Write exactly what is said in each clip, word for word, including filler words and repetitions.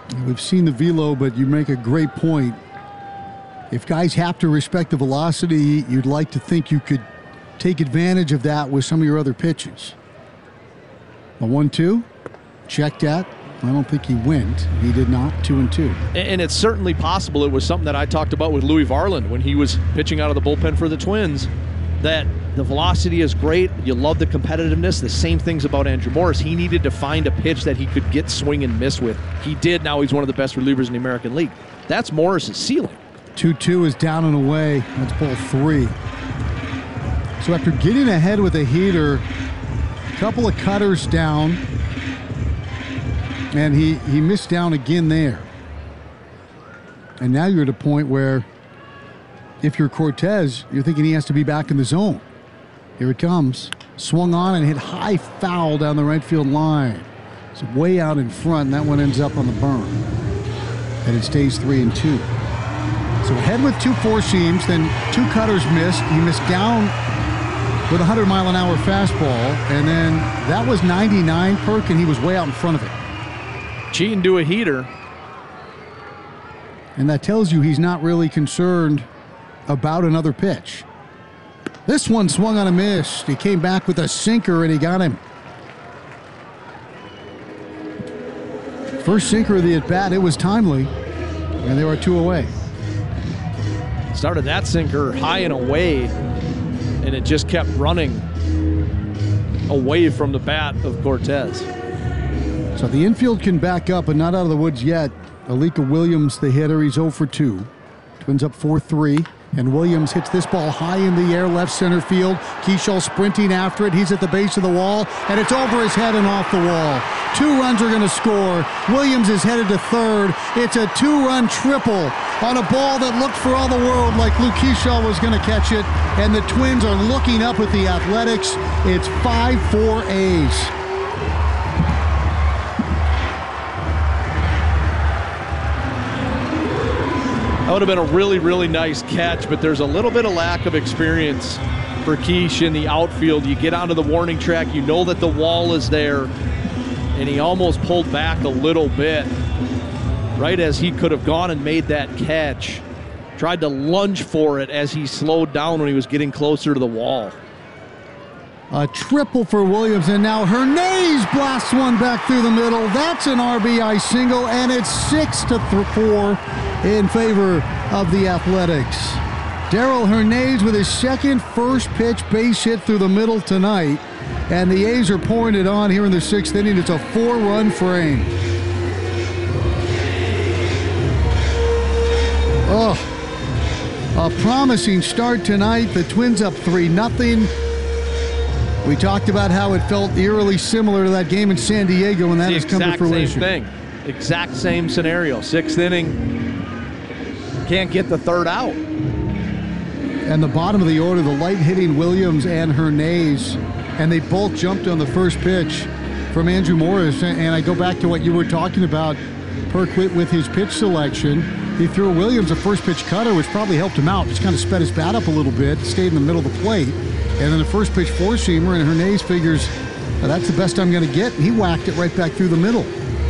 We've seen the velo, but you make a great point. If guys have to respect the velocity, you'd like to think you could take advantage of that with some of your other pitches. A one two, check that. I don't think he went. He did not. Two and two. And it's certainly possible. It was something that I talked about with Louis Varland when he was pitching out of the bullpen for the Twins, that the velocity is great. You love the competitiveness. The same things about Andrew Morris. He needed to find a pitch that he could get swing and miss with. He did. Now he's one of the best relievers in the American League. That's Morris's ceiling. two two is down and away. That's ball three. So after getting ahead with a heater, a couple of cutters down, and he, he missed down again there. And now you're at a point where if you're Cortez, you're thinking he has to be back in the zone. Here it comes. Swung on and hit high foul down the right field line. It's way out in front, and that one ends up on the berm. And it stays three and two. So ahead with two four seams, then two cutters missed. He missed down with a hundred mile an hour fastball, and then that was ninety-nine, Perk, and he was way out in front of it. Cheating to a heater. And that tells you he's not really concerned about another pitch. This one swung on a miss. He came back with a sinker, and he got him. First sinker of the at-bat. It was timely, and they were two away. Started that sinker high and away, and it just kept running away from the bat of Cortez. So the infield can back up, but not out of the woods yet. Alika Williams, the hitter, he's oh for two. Twins up four three, and Williams hits this ball high in the air, left center field. Keishall sprinting after it. He's at the base of the wall, and it's over his head and off the wall. Two runs are going to score. Williams is headed to third. It's a two-run triple on a ball that looked for all the world like Luke Keishall was going to catch it, and the Twins are looking up at the Athletics. It's five four A's. That would have been a really, really nice catch, but there's a little bit of lack of experience for Keish in the outfield. You get onto the warning track, you know that the wall is there, and he almost pulled back a little bit right as he could have gone and made that catch. Tried to lunge for it as he slowed down when he was getting closer to the wall. A triple for Williams, and now Hernandez blasts one back through the middle. That's an R B I single, and it's six to four in favor of the Athletics. Darell Hernandez with his second first pitch base hit through the middle tonight, and the A's are pouring it on here in the sixth inning. It's a four-run frame. Oh, a promising start tonight. The Twins up three nothing. We talked about how it felt eerily similar to that game in San Diego, and that has come to fruition. Same thing. Exact same scenario. Sixth inning, can't get the third out. And the bottom of the order, the light-hitting Williams and Hernandez, and they both jumped on the first pitch from Andrew Morris. And I go back to what you were talking about, Perk, with his pitch selection. He threw Williams a first pitch cutter, which probably helped him out. Just kind of sped his bat up a little bit, stayed in the middle of the plate. And then the first pitch four-seamer, and Hernandez figures, oh, that's the best I'm going to get. And he whacked it right back through the middle.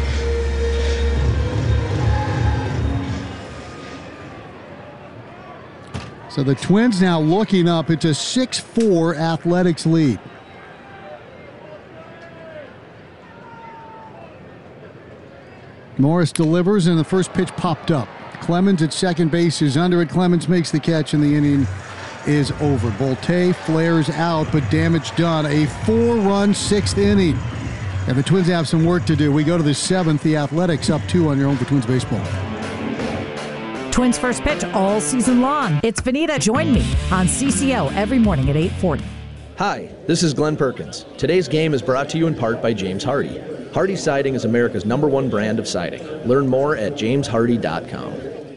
So the Twins now looking up. It's a six four Athletics lead. Morris delivers, and the first pitch popped up. Clemens at second base is under it. Clemens makes the catch, and the inning is over. Volte flares out, but damage done. A four-run sixth inning. And the Twins have some work to do. We go to the seventh. The Athletics up two on your own for Twins baseball. Twins first pitch all season long. It's Vanita. Join me on C C O every morning at eight forty. Hi, this is Glenn Perkins. Today's game is brought to you in part by James Hardy. Hardy Siding is America's number one brand of siding. Learn more at james hardy dot com.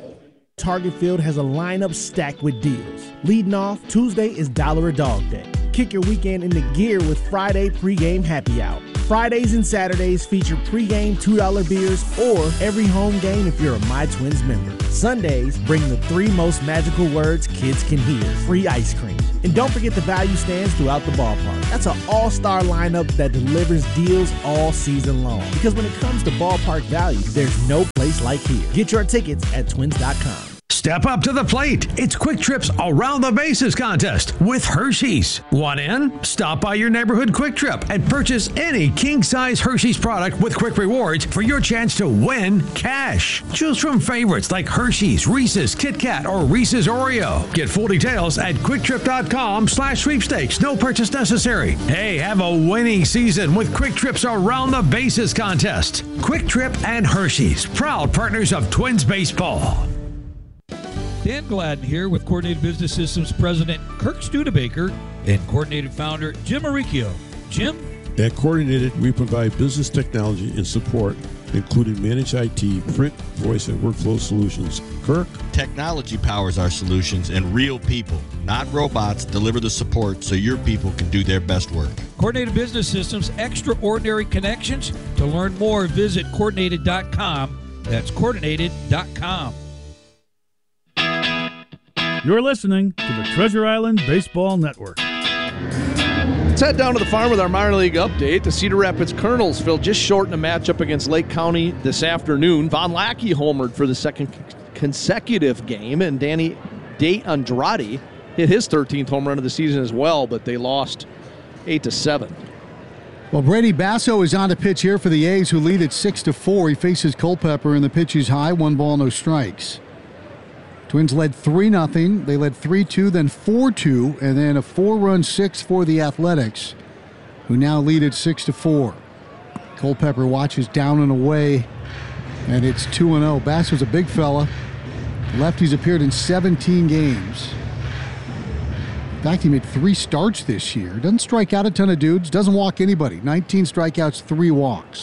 Target Field has a lineup stacked with deals. Leading off, Tuesday is Dollar a Dog Day. kick your weekend into gear with Friday pregame happy hour. Fridays and Saturdays feature pregame two dollar beers or every home game if you're a My Twins member. Sundays bring the three most magical words kids can hear: free ice cream. And don't forget the value stands throughout the ballpark. That's an all-star lineup that delivers deals all season long. Because when it comes to ballpark value, there's no place like here. Get your tickets at twins dot com. Step up to the plate. It's Quick Trip's Around the Bases contest with Hershey's. Want in? Stop by your neighborhood Quick Trip and purchase any king-size Hershey's product with Quick Rewards for your chance to win cash. Choose from favorites like Hershey's, Reese's, Kit Kat, or Reese's Oreo. Get full details at quicktrip.com slash sweepstakes. No purchase necessary. Hey, have a winning season with Quick Trip's Around the Bases contest. Quick Trip and Hershey's, proud partners of Twins baseball. Dan Gladden here with Coordinated Business Systems President Kirk Studebaker and Coordinated Founder Jim Maricchio. Jim? At Coordinated, we provide business technology and support, including managed I T, print, voice, and workflow solutions. Kirk? Technology powers our solutions, and real people, not robots, deliver the support so your people can do their best work. Coordinated Business Systems, extraordinary connections. To learn more, visit coordinated dot com. That's coordinated dot com. You're listening to the Treasure Island Baseball Network. Let's head down to the farm with our minor league update. The Cedar Rapids Colonelsville just shortened a matchup against Lake County this afternoon. Von Lackey homered for the second consecutive game, and Danny De Andrade hit his thirteenth home run of the season as well, but they lost eight to seven. Well, Brady Basso is on to pitch here for the A's, who lead at six to four. He faces Culpepper, and the pitch is high, one ball, no strikes. Twins led three nothing. They led three two, then four two, and then a four-run six for the Athletics, who now lead at six to four. Culpepper watches down and away, and it's two and oh. Basso's a big fella. Lefty's appeared in seventeen games. In fact, he made three starts this year. Doesn't strike out a ton of dudes. Doesn't walk anybody. nineteen strikeouts, three walks.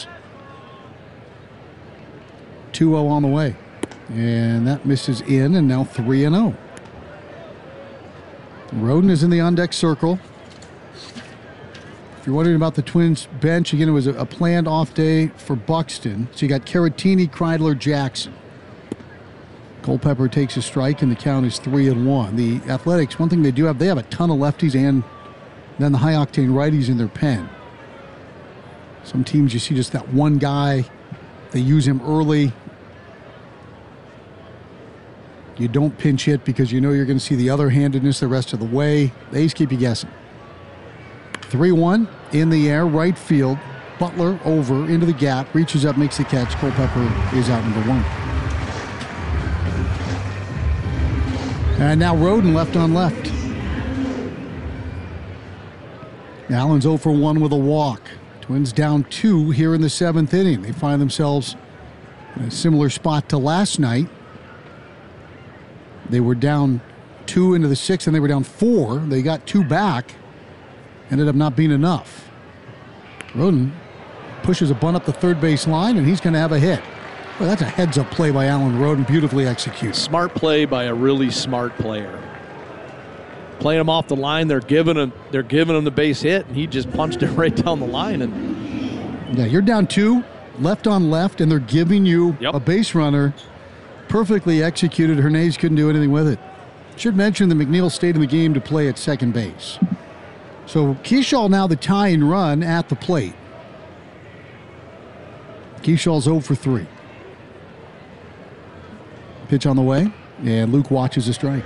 two oh on the way. And that misses in, and now three and oh. Roden is in the on-deck circle. If you're wondering about the Twins bench, again, it was a planned off day for Buxton. So you got Caratini, Kreidler, Jackson. Culpepper takes a strike, and the count is three and one. The Athletics, one thing they do have, they have a ton of lefties and then the high-octane righties in their pen. Some teams, you see just that one guy. They use him early. You don't pinch hit because you know you're going to see the other-handedness the rest of the way. The A's keep you guessing. three one in the air, right field. Butler over into the gap, reaches up, makes the catch. Culpepper is out number one. And now Roden left on left. Allen's oh for one with a walk. Twins down two here in the seventh inning. They find themselves in a similar spot to last night. They were down two into the sixth, and they were down four. They got two back. Ended up not being enough. Roden pushes a bunt up the third base line, and he's going to have a hit. Well, that's a heads-up play by Alan Roden, beautifully executed. Smart play by a really smart player. Playing him off the line, they're giving him they're giving him the base hit, and he just punched it right down the line. And yeah, you're down two, left on left, and they're giving you yep. a base runner. Perfectly executed. Hernandez couldn't do anything with it. Should mention that McNeil stayed in the game to play at second base. So Keyshaw now the tying run at the plate. Keyshaw's oh for three. Pitch on the way, and Luke watches a strike.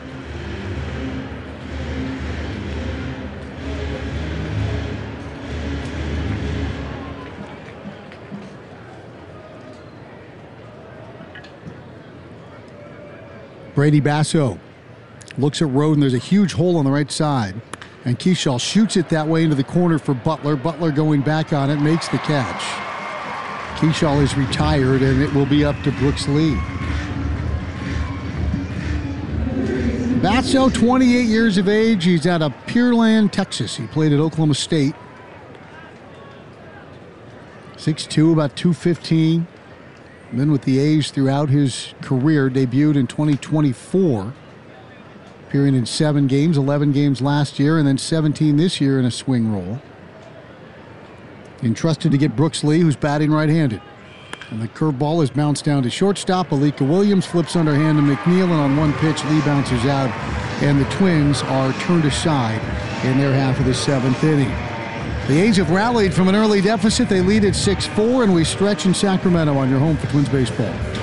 Brady Basso looks at Roden. There's a huge hole on the right side, and Keyshaw shoots it that way into the corner for Butler. Butler going back on it, makes the catch. Keyshaw is retired, and it will be up to Brooks Lee. Basso, twenty-eight years of age. He's out of Pearland, Texas. He played at Oklahoma State. six two, about two fifteen. Been with the A's throughout his career. Debuted in twenty twenty-four. appearing in seven games, eleven games last year, and then seventeen this year in a swing role. Entrusted to get Brooks Lee, who's batting right-handed. And the curveball is bounced down to shortstop. Alika Williams flips underhand to McNeil, and on one pitch, Lee bounces out, and the Twins are turned aside in their half of the seventh inning. The A's have rallied from an early deficit. They lead at six four, and we stretch in Sacramento on your home for Twins baseball.